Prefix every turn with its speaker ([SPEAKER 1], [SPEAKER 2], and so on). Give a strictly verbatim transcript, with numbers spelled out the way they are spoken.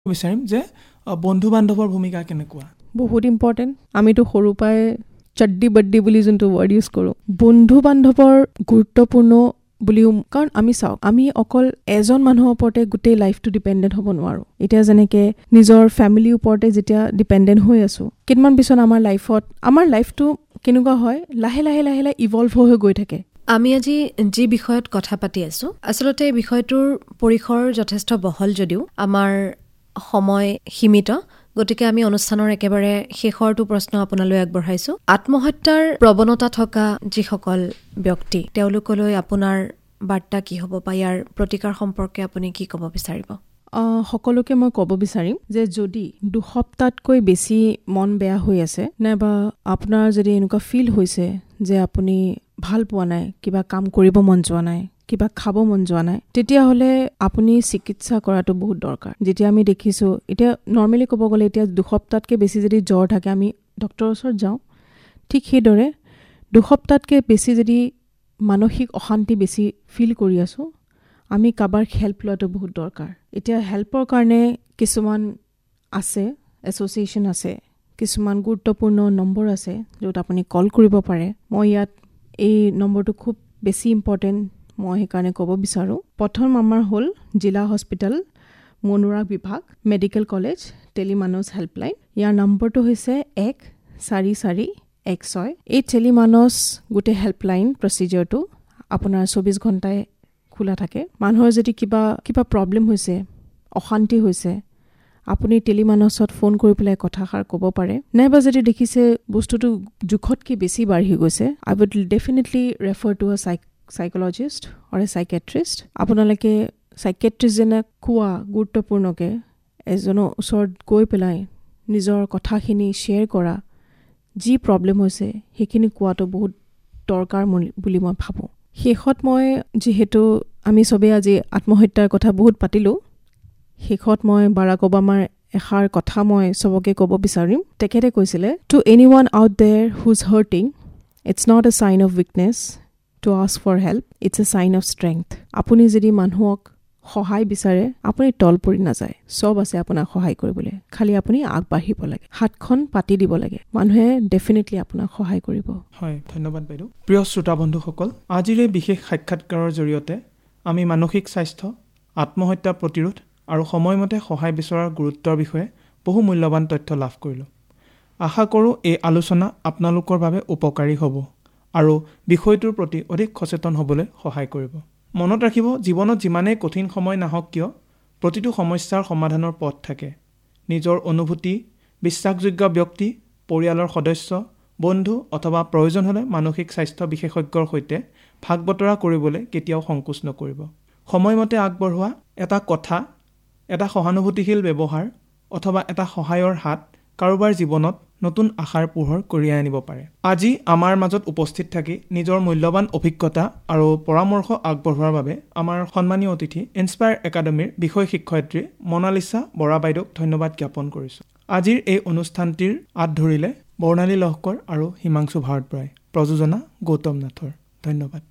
[SPEAKER 1] বিচাৰিম যে বন্ধু বান্ধৱৰ ভূমিকা কেনেকুৱা?
[SPEAKER 2] বহুত ইম্পৰ্টেণ্ট। আমিতো সৰু পৰাই চড্ডি বড্ডি বুলি যোনটো ৱৰ্ড ইউজ কৰোঁ, বন্ধু বান্ধৱৰ গুৰুত্বপূৰ্ণ বুলিও, কাৰণ আমি চাওক, আমি অকল এজন মানুহৰ ওপৰতে গোটেই লাইফটো ডিপেণ্ডেণ্ট হ'ব নোৱাৰোঁ। এতিয়া যেনেকৈ নিজৰ ফেমিলিৰ ওপৰতে যেতিয়া ডিপেণ্ডেণ্ট হৈ আছোঁ, কেইটামান পিছত আমাৰ লাইফত আমাৰ লাইফটো কেনেকুৱা হয়, লাহে লাহে লাহে লাহে ইভলভ হৈ গৈ থাকে।
[SPEAKER 3] আমি আজি যি বিষয়ত কথা পাতি আছোঁ, আচলতে এই বিষয়টোৰ পৰিসৰ যথেষ্ট বহল যদিও আমাৰ সময় সীমিত, গতিকে আমি অনুষ্ঠানৰ একেবাৰে শেষৰটো প্ৰশ্ন আপোনালৈ আগবঢ়াইছোঁ। আত্মহত্যাৰ প্ৰৱণতা থকা যিসকল ব্যক্তি, তেওঁলোকলৈ আপোনাৰ বাৰ্তা কি হ'ব বা ইয়াৰ প্ৰতিকাৰ সম্পৰ্কে আপুনি কি ক'ব বিচাৰিব?
[SPEAKER 2] সকলোকে মই ক'ব বিচাৰিম যে যদি দুসপ্তাহতকৈ বেছি মন বেয়া হৈ আছে, নাইবা আপোনাৰ যদি এনেকুৱা ফিল হৈছে যে আপুনি ভাল পোৱা নাই, কিবা কাম কৰিব মন যোৱা নাই, কিবা খাব মন যোৱা নাই, তেতিয়াহ'লে আপুনি চিকিৎসা কৰাটো বহুত দৰকাৰ। যেতিয়া আমি দেখিছোঁ, এতিয়া নৰ্মেলি ক'ব গ'লে এতিয়া দুসপ্তাহতকৈ বেছি যদি জ্বৰ থাকে আমি ডক্তৰৰ ওচৰত যাওঁ, ঠিক সেইদৰে দুসপ্তাহতকৈ বেছি যদি মানসিক অশান্তি বেছি ফিল কৰি আছোঁ, আমি কাৰোবাৰ হেল্প লোৱাটো বহুত দৰকাৰ। এতিয়া হেল্পৰ কাৰণে কিছুমান আছে, এছ'চিয়েশ্যন আছে, কিছুমান গুৰুত্বপূৰ্ণ নম্বৰ আছে য'ত আপুনি কল কৰিব পাৰে। মই ইয়াত এই নম্বৰটো খুব বেছি ইম্পৰ্টেণ্ট, মই সেইকাৰণে ক'ব বিচাৰোঁ। প্ৰথম আমাৰ হ'ল জিলা হস্পিটেল, মনুৰাগ বিভাগ, মেডিকেল কলেজ, টেলিমানছ হেল্পলাইন। ইয়াৰ নম্বৰটো হৈছে এক চাৰি চাৰি এক ছয়। এই টেলিমানছ গোটেই হেল্পলাইন প্ৰচিডিঅ'ৰটো আপোনাৰ চৌবিছ ঘণ্টাই খোলা থাকে। মানুহৰ যদি কিবা কিবা প্ৰব্লেম হৈছে, অশান্তি হৈছে, আপুনি টেলিমানছত ফোন কৰি পেলাই কথাষাৰ ক'ব পাৰে। নাইবা যদি দেখিছে বস্তুটো জোখতকৈ বেছি বাঢ়ি গৈছে, আই would definitely refer to a চাইক চাইকলজিষ্ট অৰ এ চাইকেট্ৰিষ্ট। আপোনালোকে চাইকেট্ৰিষ্টজনে কোৱা গুৰুত্বপূৰ্ণকৈ এজনৰ ওচৰত গৈ পেলাই নিজৰ কথাখিনি শ্বেয়াৰ কৰা, যি প্ৰব্লেম হৈছে সেইখিনি কোৱাটো বহুত দৰকাৰ বুলি মই ভাবোঁ। শেষত মই, যিহেতু আমি চবেই আজি আত্মহত্যাৰ কথা বহুত পাতিলোঁ, শেষত মই বাৰাক অবামাৰ এষাৰ কথা মই চবকে ক'ব বিচাৰিম। তেখেতে কৈছিলে, to any one out there হুজ হাৰ্টিং, it's not a sign off weakness to ask for help, it's a sign off strength. আপুনি যদি মানুহক সহায় বিচাৰে, আপুনি তল পৰি নাযায়, চব আছে আপোনাক সহায় কৰিবলৈ, খালি আপুনি আগবাঢ়িব লাগে, হাতখন পাতি দিব লাগে, মানুহে ডেফিনেটলি আপোনাক সহায় কৰিব।
[SPEAKER 1] হয়, ধন্যবাদ বাইদেউ। প্ৰিয় শ্ৰোতা বন্ধুসকল, আজিৰ এই বিশেষ সাক্ষাৎকাৰৰ জৰিয়তে আমি মানসিক স্বাস্থ্য, আত্মহত্যা প্ৰতিৰোধ আৰু সময়মতে সহায় বিচৰাৰ গুৰুত্বৰ বিষয়ে বহু মূল্যৱান তথ্য লাভ কৰিলোঁ। আশা কৰোঁ এই আলোচনা আপোনালোকৰ বাবে উপকাৰী হ'ব আৰু বিষয়টোৰ প্ৰতি অধিক সচেতন হ'বলৈ সহায় কৰিব। মনত ৰাখিব, জীৱনত যিমানেই কঠিন সময় নাহক কিয়, প্ৰতিটো সমস্যাৰ সমাধানৰ পথ থাকে। নিজৰ অনুভূতি, বিশ্বাসযোগ্য ব্যক্তি, পৰিয়ালৰ সদস্য, বন্ধু অথবা প্ৰয়োজন হ'লে মানসিক স্বাস্থ্য বিশেষজ্ঞৰ সৈতে ভাগ বতৰা কৰিবলৈ কেতিয়াও সংকোচ নকৰিব। সময়মতে আগবঢ়োৱা এটা কথা, এটা সহানুভূতিশীল ব্যৱহাৰ অথবা এটা সহায়ৰ হাত কাৰোবাৰ জীৱনত নতুন আশাৰ পোহৰ কঢ়িয়াই আনিব পাৰে। আজি আমাৰ মাজত উপস্থিত থাকি নিজৰ মূল্যৱান অভিজ্ঞতা আৰু পৰামৰ্শ আগবঢ়োৱাৰ বাবে আমাৰ সন্মানীয় অতিথি ইনস্পায়াৰ একাডেমীৰ বিষয় শিক্ষয়িত্ৰী মনালিছা বৰা বাইদেউক ধন্যবাদ জ্ঞাপন কৰিছোঁ। আজিৰ এই অনুষ্ঠানটিৰ আঁত ধৰিলে বৰ্ণালী লহকৰ আৰু হিমাংশু ভাৰতবৰাই, প্ৰযোজনা গৌতম নাথৰ। ধন্যবাদ।